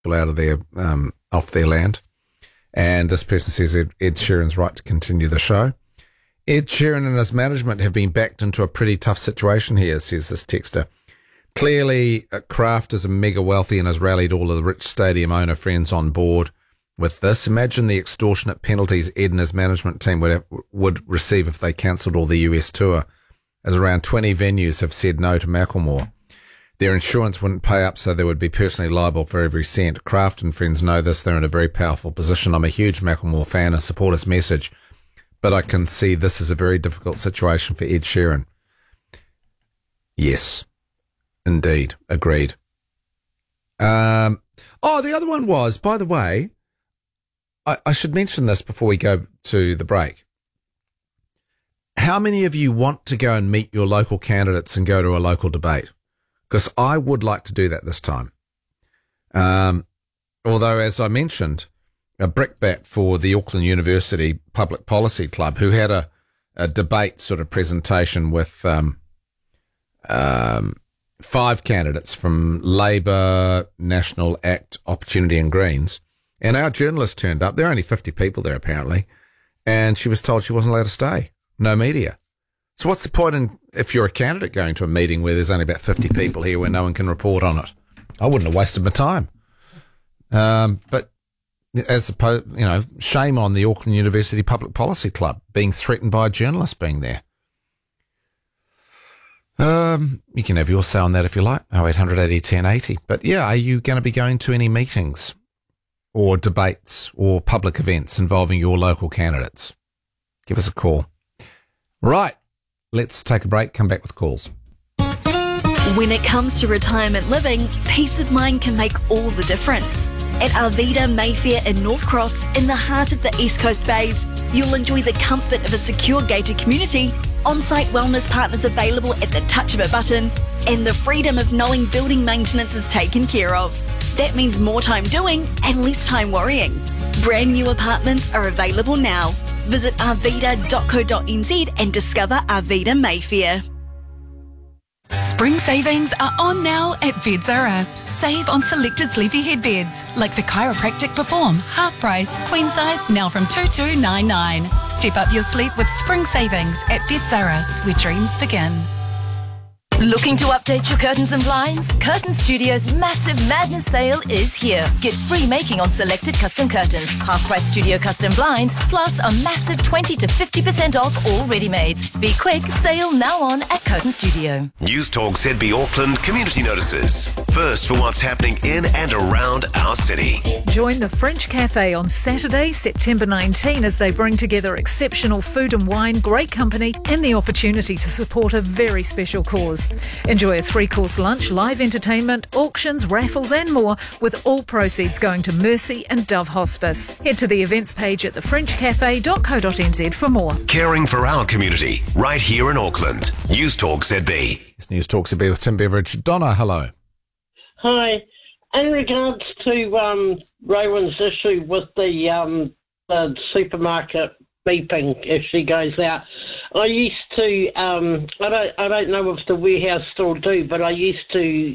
out of their off their land. And this person says Ed Sheeran's right to continue the show. Ed Sheeran and his management have been backed into a pretty tough situation here, says this texter. Clearly, Kraft is mega wealthy and has rallied all of the rich stadium owner friends on board with this. Imagine the extortionate penalties Ed and his management team would receive if they cancelled all the US tour, as around 20 venues have said no to Macklemore. Their insurance wouldn't pay up, so they would be personally liable for every cent. Kraft and friends know this. They're in a very powerful position. I'm a huge Macklemore fan and support his message, but I can see this is a very difficult situation for Ed Sheeran. Yes, indeed. Agreed. The other one was, by the way, I should mention this before we go to the break. How many of you want to go and meet your local candidates and go to a local debate? Because I would like to do that this time. Although, as I mentioned, a brickbat for the Auckland University Public Policy Club, who had a debate sort of presentation with 5 candidates from Labour, National, ACT, Opportunity and Greens. And our journalist turned up. There are only 50 people there, apparently. And she was told she wasn't allowed to stay. No media. So what's the point if you're a candidate going to a meeting where there's only about 50 people here where no one can report on it? I wouldn't have wasted my time. But as opposed, shame on the Auckland University Public Policy Club being threatened by a journalist being there. You can have your say on that if you like. 0800 80 1080. But yeah, are you going to be going to any meetings or debates or public events involving your local candidates? Give us a call. Right. Let's take a break, come back with calls. When it comes to retirement living, peace of mind can make all the difference. At Arvida Mayfair in North Cross, in the heart of the East Coast Bays, you'll enjoy the comfort of a secure gated community, on-site wellness partners available at the touch of a button, and the freedom of knowing building maintenance is taken care of. That means more time doing and less time worrying. Brand new apartments are available now. Visit arvida.co.nz and discover Arvida Mayfair. Spring savings are on now at Beds R Us. Save on selected sleepy head beds like the Chiropractic Perform, half price, queen size, now from $2,299. Step up your sleep with spring savings at Beds R Us, where dreams begin. Looking to update your curtains and blinds? Curtain Studio's massive madness sale is here. Get free making on selected custom curtains, half-price studio custom blinds, plus a massive 20 to 50% off all ready-mades. Be quick, sale now on at Curtain Studio. News Talk ZB Auckland community notices. First for what's happening in and around our city. Join the French Cafe on Saturday, September 19, as they bring together exceptional food and wine, great company, and the opportunity to support a very special cause. Enjoy a 3-course lunch, live entertainment, auctions, raffles and more, with all proceeds going to Mercy and Dove Hospice. Head to the events page at thefrenchcafe.co.nz for more. Caring for our community, right here in Auckland. News Talk ZB. It's News Talk ZB with Tim Beveridge. Donna, hello. Hi. In regards to Rowan's issue with the supermarket beeping if she goes out, I used to, I don't know if the warehouse still do, but I used to,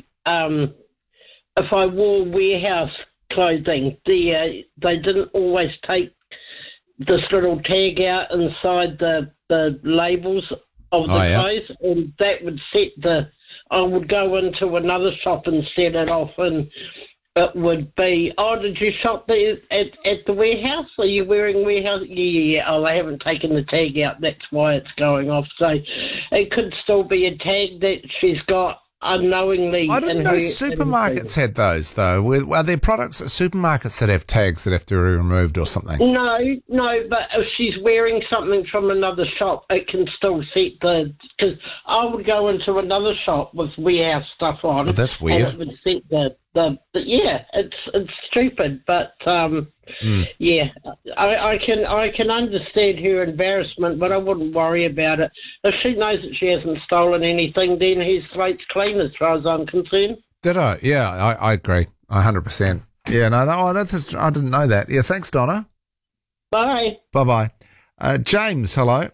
if I wore warehouse clothing, they didn't always take this little tag out inside the labels of the clothes, and that would I would go into another shop and set it off, and it would be, did you shop there at the warehouse? Are you wearing warehouse? Yeah. Oh, they haven't taken the tag out. That's why it's going off. So it could still be a tag that she's got unknowingly. I didn't know supermarkets had those, though. Are there products at supermarkets that have tags that have to be removed or something? No, but if she's wearing something from another shop, it can still set because I would go into another shop with warehouse stuff on. Oh, that's weird. And it would set yeah, it's stupid, but yeah, I can understand her embarrassment, but I wouldn't worry about it. If she knows that she hasn't stolen anything, then her slate's clean as far as I'm concerned. Ditto. Yeah, I agree, 100%. Yeah, I didn't know that. Yeah, thanks, Donna. Bye. Bye. James, hello.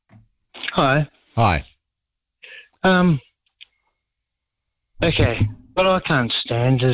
Hi. Hi. Okay. What I can't stand is